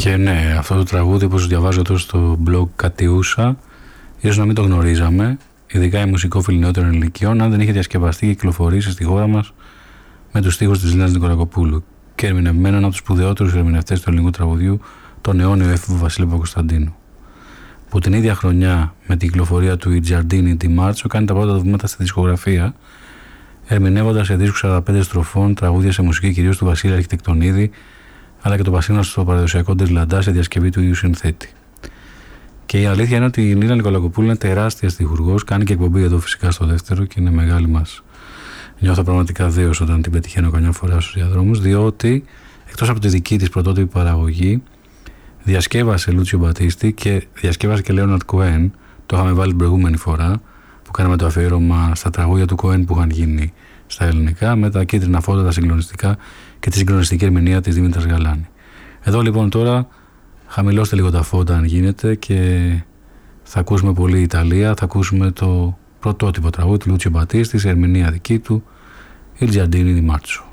Και ναι, αυτό το τραγούδι, όπως διαβάζω εδώ στο blog Κατιούσα, ίσως να μην το γνωρίζαμε, ειδικά οι μουσικόφιλοι νεότερων ηλικιών, αν δεν είχε διασκευαστεί και κυκλοφορήσει στη χώρα μας με τους στίχους της Λίνας Νικολακοπούλου και ερμηνευμένον από τους σπουδαιότερους ερμηνευτές του ελληνικού τραγουδιού, τον αιώνιο έφηβο Βασίλη Παπακοσταντίνου. Που την ίδια χρονιά, με την κυκλοφορία του «Η Giardini di Marzo», κάνει τα πρώτα βήματα στη δισκογραφία, ερμηνεύοντας σε δίσκους 45 στροφών τραγούδια σε μουσική κυρίως του Βασίλη Αρχιτεκτονίδη, αλλά και το Πασίνα στο παραδοσιακό της Λαντά σε διασκευή του ίδιου συνθέτη. Και η αλήθεια είναι ότι η Λίνα Νικολακοπούλου είναι τεράστια στιχουργός, κάνει και εκπομπή εδώ φυσικά στο δεύτερο και είναι μεγάλη μας. Νιώθω πραγματικά δέος όταν την πετυχαίνω καμιά φορά στους διαδρόμους, διότι εκτός από τη δική της πρωτότυπη παραγωγή, διασκεύασε Λούτσιο Μπατίστη και διασκεύασε και Λέοναρτ Κοέν. Το είχαμε βάλει την προηγούμενη φορά που κάναμε το αφιέρωμα στα τραγούδια του Κοέν που είχαν γίνει στα ελληνικά, με τα κίτρινα φώτα, τα συγκλονιστικά και τη συγκλονιστική ερμηνεία της Δήμητρας Γαλάνη. Εδώ λοιπόν τώρα χαμηλώστε λίγο τα φώτα αν γίνεται και θα ακούσουμε πολύ Ιταλία, θα ακούσουμε το πρωτότυπο τραγούδι του Λούτσιο Μπατίστη σε ερμηνεία δική του, Il Giardini di Marzo.